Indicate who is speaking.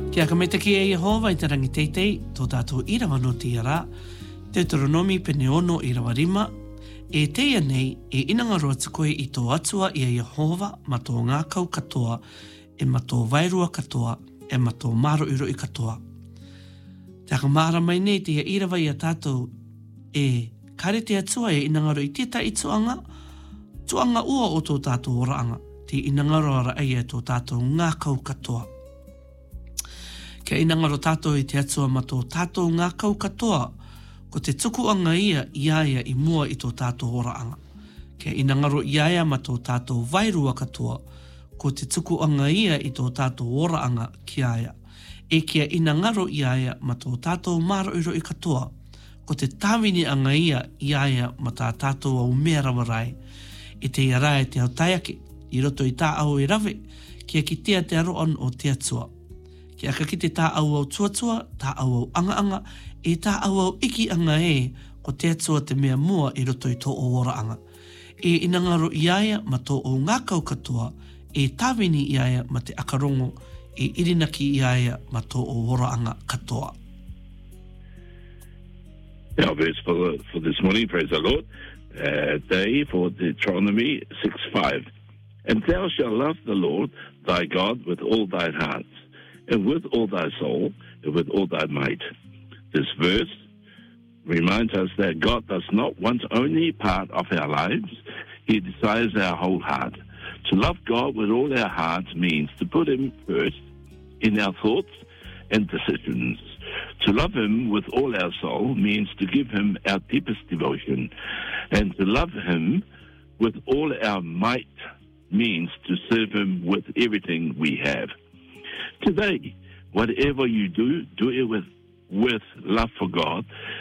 Speaker 1: Kia ka meta ki e Yehova I te rangi teitei, tō tātou irawano tiara, Deuteronomi pene ono I rawa rima, e teia nei e inangaroa tukoe I tō atua I a Yehova ma tō ngākau katoa, e ma tō vairua katoa, e ma tō maro iro I katoa. Te aka mara mai nei te ia irawa I a tātou e kare te atua e inangaro I tētai I tuanga ua o tō tātou oraanga, te inangaroa ra ai e tō tātou ngākau katoa. Kia inangaro tātou I te atua ma tō tātou ngākau katoa, ko te tukuanga iaia I mua I tō tātou oraanga. Kia inangaro iaia ma tō tātou vairua katoa, ko te tukuanga I tō tātou oraanga kiaia. E kia inangaro iaia ma tō tātou maro iro I katoa, ko te tāwini anga iaia ma tā tātou au mea rawarai. E te iarae te hautaiake, I roto I tā au I rave, kia ki tea te aroan o te atua. Ki aka ki te tā au au tuatua, tā au au anga, e tā au au iki anga ko te atua te mea mua I roto I tō o oraanga. E inangaro iaia ma tō o ngākau katoa, e tāwini iaia ma te akarongo, e irinaki iaia ma tō o oraanga katoa.
Speaker 2: Our verse for this morning, praise the Lord, day for Deuteronomy 6:5. And thou shalt love the Lord thy God with all thine heart, and with all thy soul, and with all thy might. This verse reminds us that God does not want only part of our lives, He desires our whole heart. To love God with all our hearts means to put Him first in our thoughts and decisions. To love Him with all our soul means to give Him our deepest devotion. And to love Him with all our might means to serve Him with everything we have. Today, whatever you do, do it with love for God.